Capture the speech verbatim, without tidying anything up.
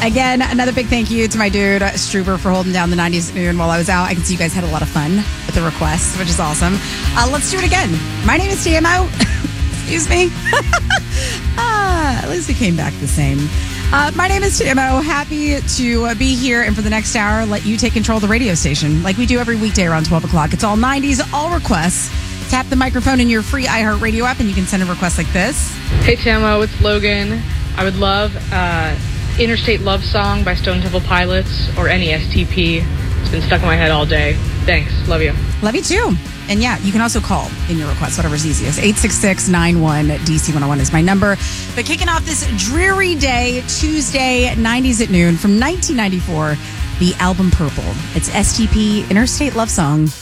Again, another big thank you to my dude, Struber, for holding down the nineties at noon while I was out. I can see you guys had a lot of fun with the requests, which is awesome. Uh, let's do it again. My name is T M O. Excuse me. uh, at least it came back the same. Uh, my name is T M O. Happy to be here, and for the next hour, let you take control of the radio station like we do every weekday around twelve o'clock. It's all nineties, all requests. Tap the microphone in your free iHeartRadio app, and you can send a request like this. Hey, T M O, it's Logan. I would love uh, Interstate Love Song by Stone Temple Pilots or any S T P. It's been stuck in my head all day. Thanks. Love you. Love you, too. And yeah, you can also call in your request, whatever's easiest. eight six six, nine one, D C one oh one is my number. But kicking off this dreary day, Tuesday, nineties at noon, from nineteen ninety-four, the album Purple. It's S T P, Interstate Love Song.